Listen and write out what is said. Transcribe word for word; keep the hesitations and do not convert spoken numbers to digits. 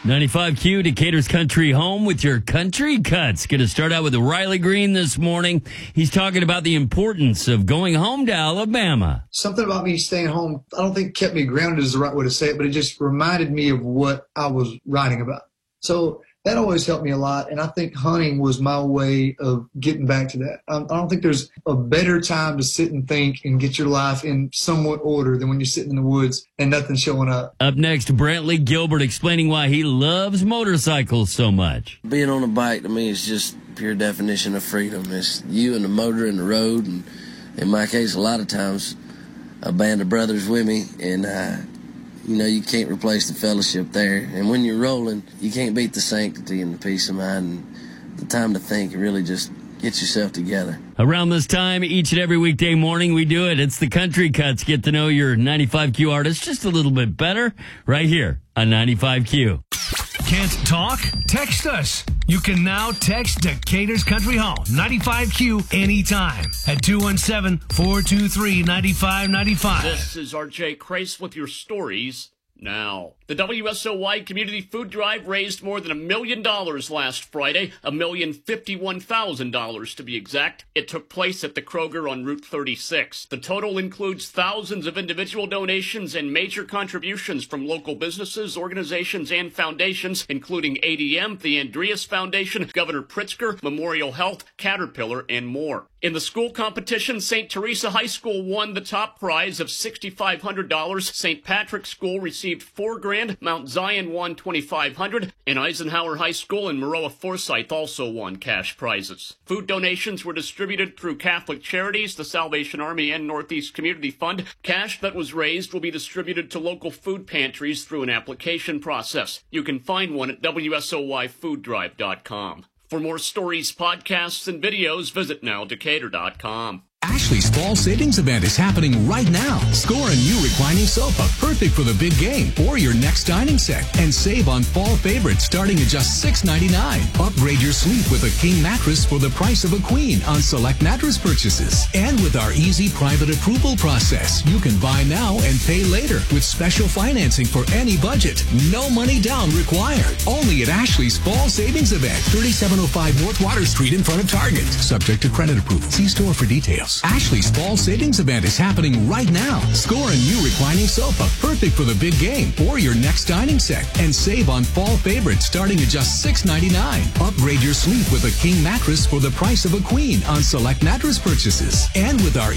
ninety-five Q, Decatur's Country Home with your Country Cuts. Going to start out with Riley Green this morning. He's talking about the importance of going home to Alabama. Something about me staying home, I don't think kept me grounded is the right way to say it, but it just reminded me of what I was writing about. So that always helped me a lot, and I think hunting was my way of getting back to that. I don't think there's a better time to sit and think and get your life in somewhat order than when you're sitting in the woods and nothing's showing up. Up next, Brantley Gilbert explaining why he loves motorcycles so much. Being on a bike to me is just pure definition of freedom. It's you and the motor and the road, and in my case, a lot of times, a band of brothers with me, and uh, you know, you can't replace the fellowship there. And when you're rolling, you can't beat the sanctity and the peace of mind and the time to think and really just get yourself together. Around this time, each and every weekday morning, we do it. It's the Country Cuts. Get to know your ninety-five Q artist just a little bit better right here on ninety-five Q. Can't talk? Text us. You can now text Decatur's Country Home, ninety-five Q, anytime at two one seven, four two three, nine five nine five. This is R J Crace with your stories now. The W S O Y Community Food Drive raised more than a million dollars last Friday, a million fifty-one thousand dollars to be exact. It took place at the Kroger on Route thirty-six. The total includes thousands of individual donations and major contributions from local businesses, organizations, and foundations, including A D M, the Andreas Foundation, Governor Pritzker, Memorial Health, Caterpillar, and more. In the school competition, Saint Teresa High School won the top prize of six thousand five hundred dollars. Saint Patrick's School received four grand. Mount Zion won twenty-five hundred dollars. And Eisenhower High School and Maroa Forsyth also won cash prizes. Food donations were distributed through Catholic Charities, the Salvation Army, and Northeast Community Fund. Cash that was raised will be distributed to local food pantries through an application process. You can find one at W S O Y food drive dot com. For more stories, podcasts, and videos, visit now decatur dot com. Ashley's Fall Savings Event is happening right now. Score a new reclining sofa, perfect for the big game or your next dining set. And save on fall favorites starting at just six ninety-nine. Upgrade your sleep with a king mattress for the price of a queen on select mattress purchases. And with our easy private approval process, you can buy now and pay later with special financing for any budget. No money down required. Only at Ashley's Fall Savings Event, thirty-seven oh five North Water Street in front of Target. Subject to credit approval. See store for details. Ashley's Fall Savings Event is happening right now. Score a new reclining sofa, perfect for the big game or your next dining set. And save on fall favorites starting at just six ninety-nine. Upgrade your sleep with a king mattress for the price of a queen on select mattress purchases. And with our